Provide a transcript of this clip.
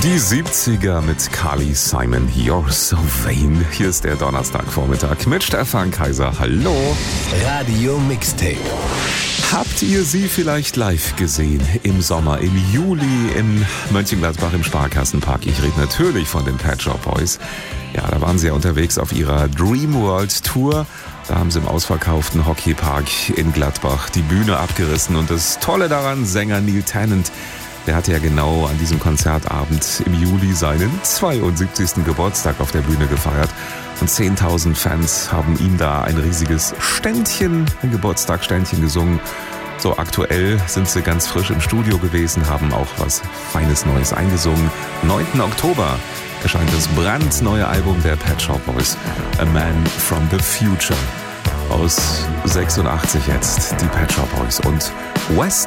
Die 70er mit Carly Simon, You're So Vain. Hier ist der Donnerstagvormittag mit Stefan Kaiser. Hallo. Radio Mixtape. Habt ihr sie vielleicht live gesehen? Im Sommer, im Juli in Mönchengladbach im Sparkassenpark. Ich rede natürlich von den Pet Shop Boys. Ja, da waren sie ja unterwegs auf ihrer Dream World Tour. Da haben sie im ausverkauften Hockeypark in Gladbach die Bühne abgerissen. Und das Tolle daran, Sänger Neil Tennant, der hatte ja genau an diesem Konzertabend im Juli seinen 72. Geburtstag auf der Bühne gefeiert. Und 10.000 Fans haben ihm da ein riesiges Ständchen, ein Geburtstagsständchen gesungen. So aktuell sind sie ganz frisch im Studio gewesen, haben auch was Feines Neues eingesungen. 9. Oktober erscheint das brandneue Album der Pet Shop Boys, A Man from the Future. Aus 86 jetzt, die Pet Shop Boys und West